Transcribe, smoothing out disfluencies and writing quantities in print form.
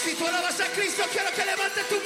Si tú alabas a Cristo, quiero que levantes tu